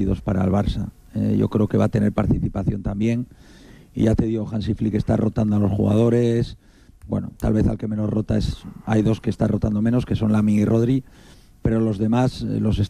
partidos para el Barça. Yo creo que va a tener participación también. Y ya te digo, Hansi Flick está rotando a los jugadores. Bueno, tal vez al que menos rota hay dos que está rotando menos, que son Lamine y Rodri, pero los demás los está